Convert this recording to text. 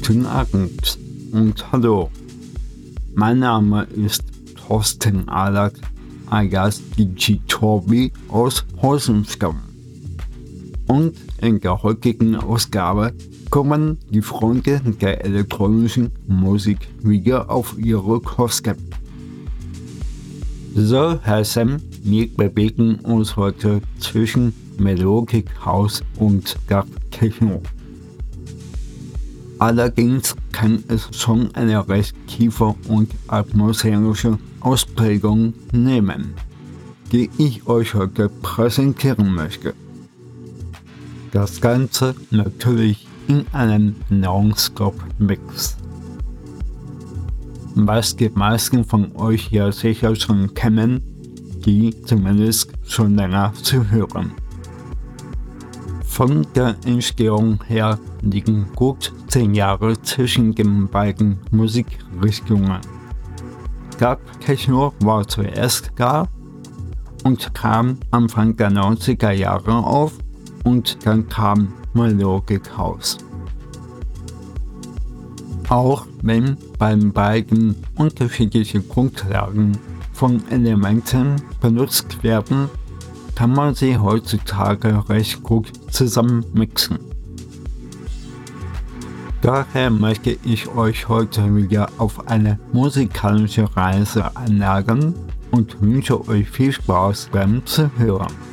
Guten Abend und hallo. Mein Name ist Thorsten Ahlert, alias DJ Torbi aus Heusenstamm. Und in der heutigen Ausgabe kommen die Freunde der elektronischen Musik wieder auf ihre Kosten. So, Herr Sam, wir bewegen uns heute zwischen Melodic House und Dark Techno. Allerdings kann es schon eine recht tiefe und atmosphärische Ausprägung nehmen, die ich euch heute präsentieren möchte. Das Ganze natürlich in einem Non-Stop-Mix. Was die meisten von euch ja sicher schon kennen, die zumindest schon länger zu hören. Von der Entstehung her liegen gut 10 Jahre zwischen den beiden Musikrichtungen. Dark Techno war zuerst da und kam Anfang der 90er Jahre auf und dann kam Melodic House. Auch wenn beim beiden unterschiedliche Grundlagen von Elementen benutzt werden, kann man sie heutzutage recht gut zusammen mixen. Daher möchte ich euch heute wieder auf eine musikalische Reise einladen und wünsche euch viel Spaß beim Zuhören.